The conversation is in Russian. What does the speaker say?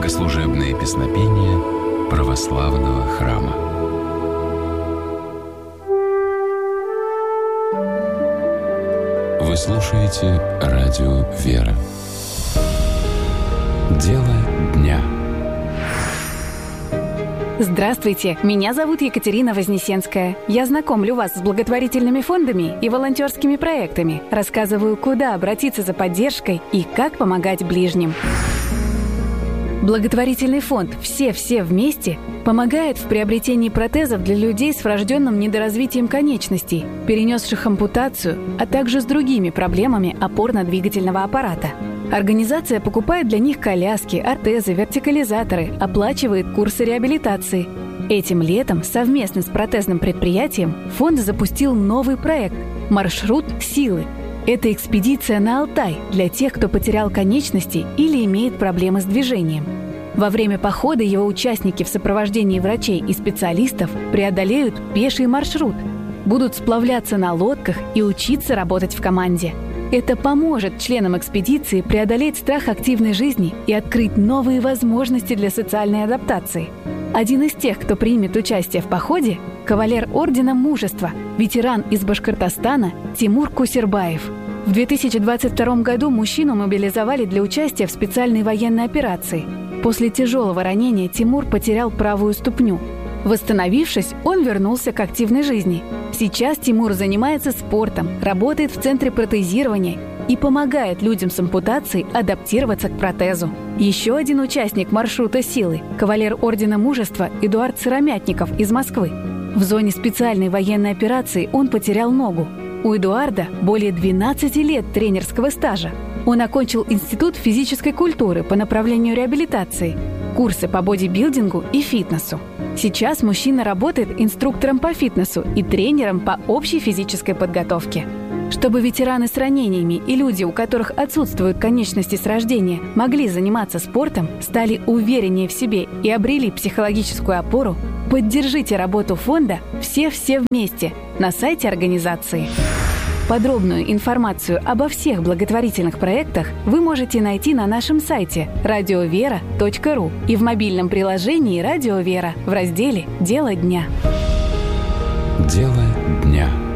Богослужебные песнопения православного храма. Вы слушаете радио «Вера». Дело дня. Здравствуйте, меня зовут Екатерина Вознесенская. Я знакомлю вас с благотворительными фондами и волонтерскими проектами, рассказываю, куда обратиться за поддержкой и как помогать ближним. Благотворительный фонд «Все вместе» помогает в приобретении протезов для людей с врожденным недоразвитием конечностей, перенесших ампутацию, а также с другими проблемами опорно-двигательного аппарата. Организация покупает для них коляски, ортезы, вертикализаторы, оплачивает курсы реабилитации. Этим летом совместно с протезным предприятием фонд запустил новый проект «Маршрут силы». Это экспедиция на Алтай для тех, кто потерял конечности или имеет проблемы с движением. Во время похода его участники в сопровождении врачей и специалистов преодолеют пеший маршрут, будут сплавляться на лодках и учиться работать в команде. Это поможет членам экспедиции преодолеть страх активной жизни и открыть новые возможности для социальной адаптации. Один из тех, кто примет участие в походе – кавалер Ордена Мужества, ветеран из Башкортостана Тимур Кусербаев. В 2022 году мужчину мобилизовали для участия в специальной военной операции. После тяжелого ранения Тимур потерял правую ступню. Восстановившись, он вернулся к активной жизни. Сейчас Тимур занимается спортом, работает в центре протезирования и помогает людям с ампутацией адаптироваться к протезу. Еще один участник маршрута силы – кавалер Ордена Мужества Эдуард Сыромятников из Москвы. В зоне специальной военной операции он потерял ногу. У Эдуарда более 12 лет тренерского стажа. Он окончил Институт физической культуры по направлению реабилитации, курсы по бодибилдингу и фитнесу. Сейчас мужчина работает инструктором по фитнесу и тренером по общей физической подготовке. Чтобы ветераны с ранениями и люди, у которых отсутствуют конечности с рождения, могли заниматься спортом, стали увереннее в себе и обрели психологическую опору, поддержите работу фонда «Все вместе» на сайте организации. Подробную информацию обо всех благотворительных проектах вы можете найти на нашем сайте radiovera.ru и в мобильном приложении «Радио Вера» в разделе «Дело дня». Дело дня.